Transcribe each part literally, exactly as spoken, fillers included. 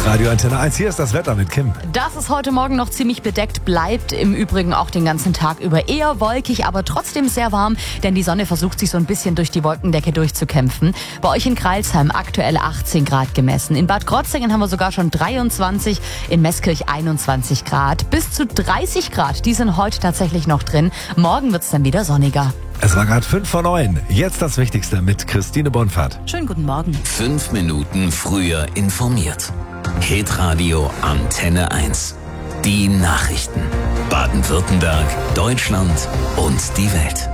Radio Antenne eins, hier ist das Wetter mit Kim. Dass es heute Morgen noch ziemlich bedeckt bleibt, im Übrigen auch den ganzen Tag über eher wolkig, aber trotzdem sehr warm, denn die Sonne versucht sich so ein bisschen durch die Wolkendecke durchzukämpfen. Bei euch in Crailsheim aktuell achtzehn Grad gemessen. In Bad Krozingen haben wir sogar schon dreiundzwanzig, in Meßkirch einundzwanzig Grad. Bis zu dreißig Grad, die sind heute tatsächlich noch drin. Morgen wird es dann wieder sonniger. Es war gerade fünf vor neun. Jetzt das Wichtigste mit Christine Bonfahrt. Schönen guten Morgen. Fünf Minuten früher informiert. Hitradio Antenne eins. Die Nachrichten. Baden-Württemberg, Deutschland und die Welt.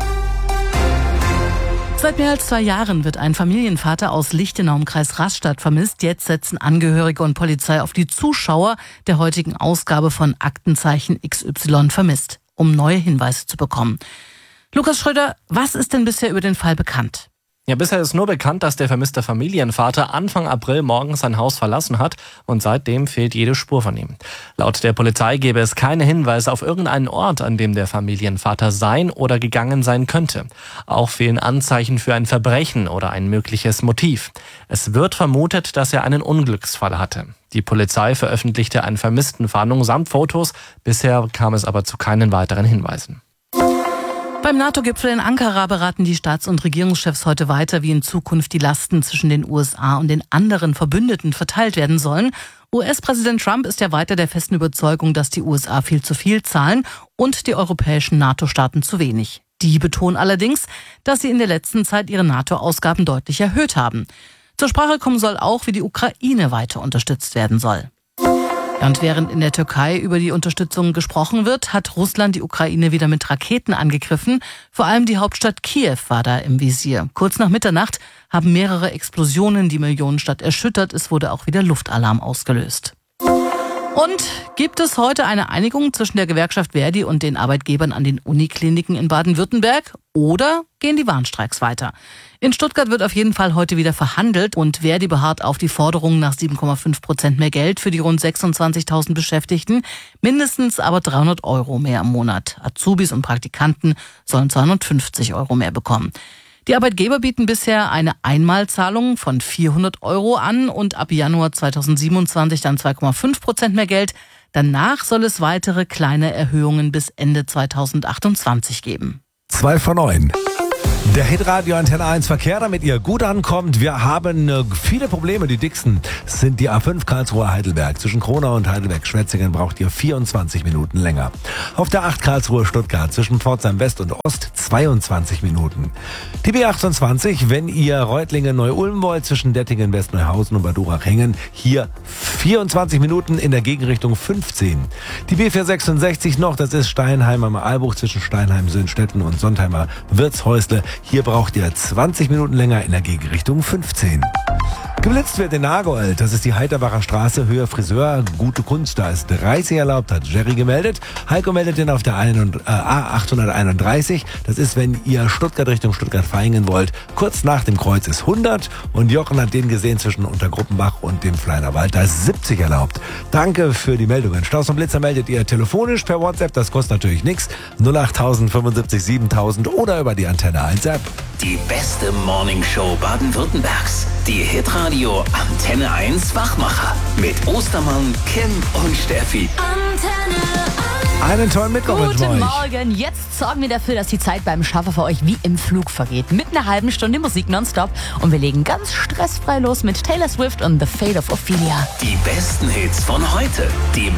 Seit mehr als zwei Jahren wird ein Familienvater aus Lichtenau im Kreis Rastatt vermisst. Jetzt setzen Angehörige und Polizei auf die Zuschauer der heutigen Ausgabe von Aktenzeichen X Y vermisst, um neue Hinweise zu bekommen. Lukas Schröder, was ist denn bisher über den Fall bekannt? Ja, bisher ist nur bekannt, dass der vermisste Familienvater Anfang April morgens sein Haus verlassen hat und seitdem fehlt jede Spur von ihm. Laut der Polizei gäbe es keine Hinweise auf irgendeinen Ort, an dem der Familienvater sein oder gegangen sein könnte. Auch fehlen Anzeichen für ein Verbrechen oder ein mögliches Motiv. Es wird vermutet, dass er einen Unglücksfall hatte. Die Polizei veröffentlichte eine Vermisstenfahndung samt Fotos. Bisher kam es aber zu keinen weiteren Hinweisen. Beim NATO-Gipfel in Ankara beraten die Staats- und Regierungschefs heute weiter, wie in Zukunft die Lasten zwischen den U S A und den anderen Verbündeten verteilt werden sollen. U S-Präsident Trump ist ja weiter der festen Überzeugung, dass die U S A viel zu viel zahlen und die europäischen NATO-Staaten zu wenig. Die betonen allerdings, dass sie in der letzten Zeit ihre NATO-Ausgaben deutlich erhöht haben. Zur Sprache kommen soll auch, wie die Ukraine weiter unterstützt werden soll. Und während in der Türkei über die Unterstützung gesprochen wird, hat Russland die Ukraine wieder mit Raketen angegriffen. Vor allem die Hauptstadt Kiew war da im Visier. Kurz nach Mitternacht haben mehrere Explosionen die Millionenstadt erschüttert. Es wurde auch wieder Luftalarm ausgelöst. Und gibt es heute eine Einigung zwischen der Gewerkschaft Verdi und den Arbeitgebern an den Unikliniken in Baden-Württemberg? Oder gehen die Warnstreiks weiter? In Stuttgart wird auf jeden Fall heute wieder verhandelt und Verdi beharrt auf die Forderung nach sieben Komma fünf Prozent mehr Geld für die rund sechsundzwanzigtausend Beschäftigten, mindestens aber dreihundert Euro mehr im Monat. Azubis und Praktikanten sollen zweihundertfünfzig Euro mehr bekommen. Die Arbeitgeber bieten bisher eine Einmalzahlung von vierhundert Euro an und ab Januar zweitausendsiebenundzwanzig dann zwei Komma fünf Prozent mehr Geld. Danach soll es weitere kleine Erhöhungen bis Ende zweitausendachtundzwanzig geben. Zwei vor neun. Der Hitradio Antenne eins Verkehr, damit ihr gut ankommt. Wir haben äh, viele Probleme. Die dicksten sind die A fünf Karlsruhe-Heidelberg. Zwischen Kronau und Heidelberg-Schwetzingen braucht ihr vierundzwanzig Minuten länger. Auf der acht Karlsruhe-Stuttgart zwischen Pforzheim West und Ost zweiundzwanzig Minuten. Die B achtundzwanzig, wenn ihr Reutlingen-Neu-Ulm wollt, zwischen Dettingen, Westneuhausen und Bad Urach-Hengen, hier vierundzwanzig Minuten, in der Gegenrichtung fünfzehn. Die B vierhundertsechsundsechzig noch, das ist Steinheim am Aalbuch zwischen Steinheim, Söhnstetten und Sontheimer Wirtshäusle. Hier braucht ihr zwanzig Minuten länger, in der Gegenrichtung fünfzehn. Geblitzt wird in Nagold, das ist die Heiterbacher Straße, Höhe Friseur, gute Kunst, da ist dreißig erlaubt, hat Jerry gemeldet. Heiko meldet den auf der A achthunderteinunddreißig, das ist, wenn ihr Stuttgart Richtung Stuttgart-Vaihingen wollt, kurz nach dem Kreuz ist hundert und Jochen hat den gesehen zwischen Untergruppenbach und dem Fleinerwald, da ist siebzig erlaubt. Danke für die Meldungen. Staus und Blitzer meldet ihr telefonisch per WhatsApp, das kostet natürlich nichts, null acht tausend fünfundsiebzig siebentausend oder über die Antenne eins App. Die beste Morningshow Baden-Württembergs. Die Hitradio Antenne eins Wachmacher. Mit Ostermann, Kim und Steffi. Antenne eins. Einen tollen Mittwoch wünschen wir Guten euch. Morgen. Jetzt sorgen wir dafür, dass die Zeit beim Schaffer für euch wie im Flug vergeht. Mit einer halben Stunde Musik nonstop. Und wir legen ganz stressfrei los mit Taylor Swift und The Fate of Ophelia. Die besten Hits von heute. Die